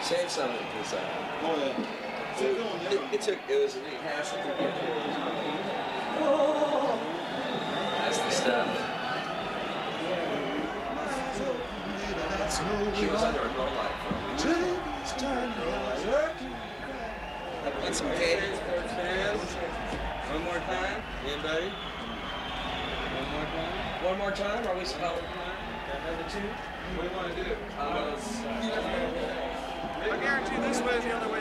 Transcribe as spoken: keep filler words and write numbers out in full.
Save some of it because uh, Oh, yeah. it, it, it took, it was a big hassle to get there. That's the stuff. She was under a grow light for Get some cadence, sports fans. One more time. Anybody? One more time. One more time, or are we spelling time? Number two. What do you want to do? Uh, I guarantee this way is the only way